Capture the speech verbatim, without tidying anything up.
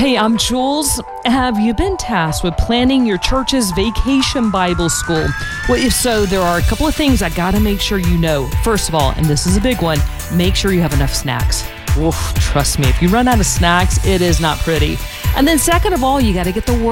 Hey, I'm Jules. Have you been tasked with planning your church's vacation Bible school? Well, if so, there are a couple of things I gotta make sure you know. First of all, and this is a big one, make sure you have enough snacks. Oof, trust me, if you run out of snacks, it is not pretty. And then second of all, you gotta get the word